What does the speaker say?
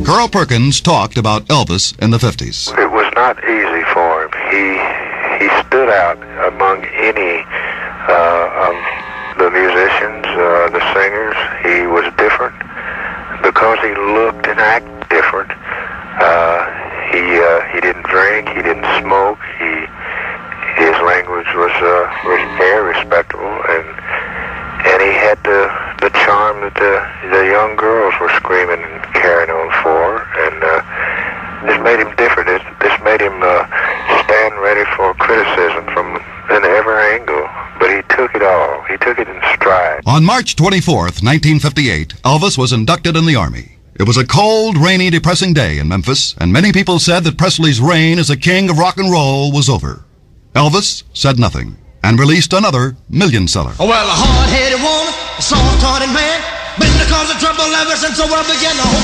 Carl Perkins talked about Elvis in the 50s. It was not easy for him. He stood out among any of the musicians, the singers. He was different because he looked and acted different. He didn't drink. He didn't smoke. His language was very respectable, and he had the charm that the young girls were screaming and carrying on for, and this made him different. This made him stand ready for criticism from in every angle, but he took it all. He took it in stride. On March 24th, 1958, Elvis was inducted in the Army. It was a cold, rainy, depressing day in Memphis, and many people said that Presley's reign as a king of rock and roll was over. Elvis said nothing and released another million-seller. Oh, well, a hard-headed woman, a soft-hearted man, been the cause of trouble ever since the world began to